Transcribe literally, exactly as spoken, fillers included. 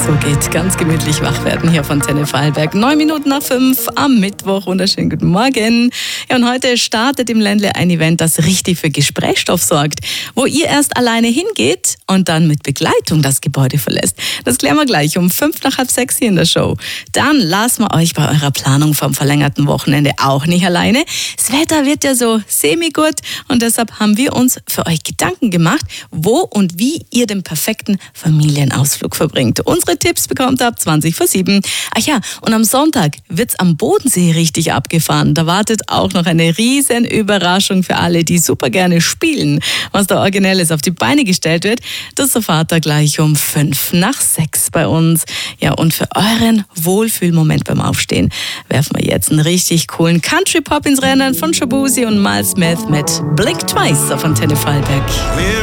so geht. Ganz gemütlich wach werden hier von Antenne Vorarlberg. Neun Minuten nach fünf am Mittwoch. Wunderschönen guten Morgen. Ja, und heute startet im Ländle ein Event, das richtig für Gesprächsstoff sorgt, wo ihr erst alleine hingeht und dann mit Begleitung das Gebäude verlässt. Das klären wir gleich um fünf nach halb sechs hier in der Show. Dann lassen wir euch bei eurer Planung vom verlängerten Wochenende auch nicht alleine. Das Wetter wird ja so semi-gut und deshalb haben wir uns für euch Gedanken gemacht, wo und wie ihr den perfekten Familienausflug verbringt. Unsere Tipps bekommt ihr ab zwanzig vor sieben. Ach ja, und am Sonntag wird's am Bodensee richtig abgefahren. Da wartet auch noch eine riesen Überraschung für alle, die super gerne spielen. Was da Originelles auf die Beine gestellt wird, das erfahrt ihr gleich um fünf nach sechs bei uns. Ja, und für euren Wohlfühlmoment beim Aufstehen werfen wir jetzt einen richtig coolen Country-Pop ins Rennen von Shabuzi und Miles Smith mit Blink Twice auf Antenne Vorarlberg.